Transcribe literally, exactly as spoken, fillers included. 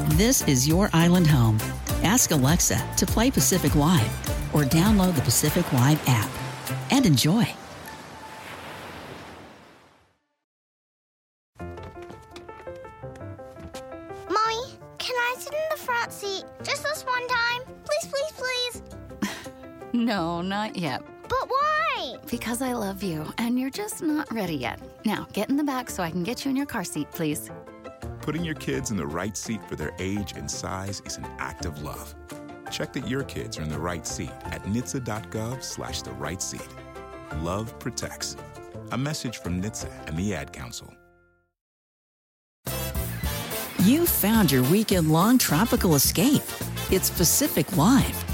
This is your island home. Ask Alexa to play Pacific Wide or download the Pacific Wide app and enjoy. Mommy, can I sit in the front seat just this one time? Please, please, please. No, not yet. But why? Because I love you, and you're just not ready yet. Now, get in the back so I can get you in your car seat, please. Putting your kids in the right seat for their age and size is an act of love. Check that your kids are in the right seat at N H T S A dot gov slash the right seat. Love protects. A message from N H T S A and the Ad Council. You found your weekend-long tropical escape. It's Pacific Live.